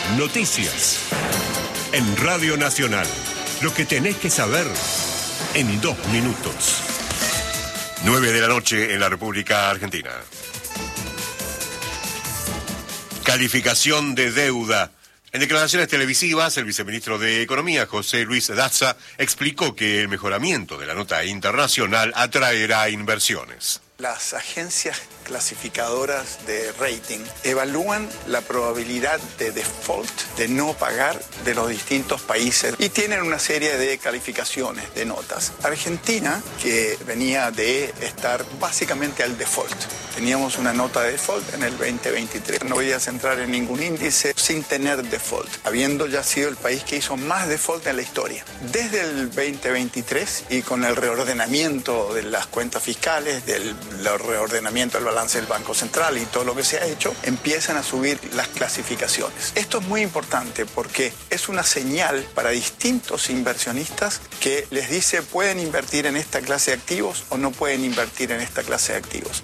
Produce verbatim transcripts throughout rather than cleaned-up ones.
Noticias. En Radio Nacional. Lo que tenés que saber en dos minutos. Nueve de la noche en la República Argentina. Calificación de deuda. En declaraciones televisivas, el viceministro de Economía, José Luis Daza, explicó que el mejoramiento de la nota internacional atraerá inversiones. Las agencias clasificadoras de rating evalúan la probabilidad de default, de no pagar de los distintos países y tienen una serie de calificaciones, de notas. Argentina, que venía de estar básicamente al default, teníamos una nota de default en el veinte veintitrés. No podías entrar en ningún índice sin tener default, habiendo ya sido el país que hizo más default en la historia. Desde el veinte veintitrés y con el reordenamiento de las cuentas fiscales, del el reordenamiento del balance del Banco Central y todo lo que se ha hecho, empiezan a subir las clasificaciones. Esto es muy importante porque es una señal para distintos inversionistas que les dice pueden invertir en esta clase de activos o no pueden invertir en esta clase de activos.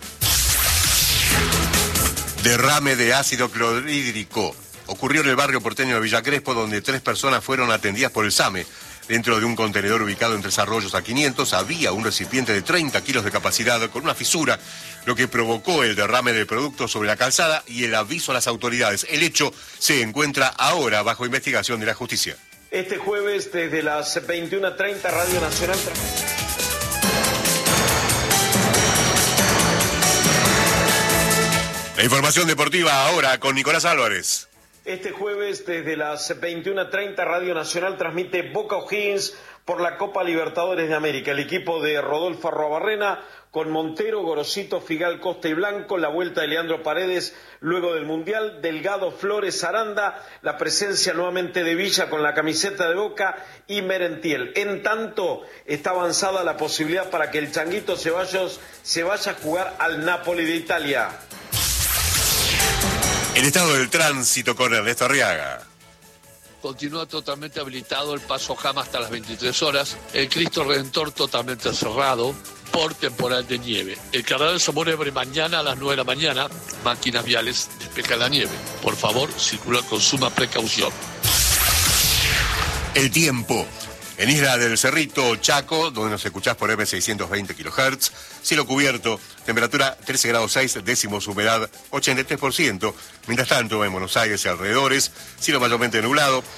Derrame de ácido clorhídrico ocurrió en el barrio porteño de Villa Crespo, donde tres personas fueron atendidas por el SAME. Dentro de un contenedor ubicado en Tres Arroyos a quinientos había un recipiente de treinta kilos de capacidad con una fisura, lo que provocó el derrame de productos sobre la calzada y el aviso a las autoridades. El hecho se encuentra ahora bajo investigación de la justicia. Este jueves desde las veintiuna treinta Radio Nacional. La información deportiva ahora con Nicolás Álvarez. Este jueves desde las veintiuna treinta Radio Nacional transmite Boca O'Higgins por la Copa Libertadores de América. El equipo de Rodolfo Arruabarrena con Montero, Gorosito, Figal, Costa y Blanco, la vuelta de Leandro Paredes luego del Mundial, Delgado, Flores, Aranda, la presencia nuevamente de Villa con la camiseta de Boca y Merentiel. En tanto, está avanzada la posibilidad para que el Changuito Ceballos se vaya a jugar al Napoli de Italia. El estado del tránsito con Ernesto Arriaga. Continúa totalmente habilitado el paso Jama hasta las veintitrés horas. El Cristo Redentor totalmente cerrado por temporal de nieve. El Carnaval Zamora abre mañana a las nueve de la mañana. Máquinas viales despejan la nieve. Por favor, circular con suma precaución. El tiempo. En Isla del Cerrito, Chaco, donde nos escuchás por eme seiscientos veinte kilohertz, cielo cubierto, temperatura trece grados seis décimos, humedad ochenta y tres por ciento. Mientras tanto, en Buenos Aires y alrededores, cielo mayormente nublado,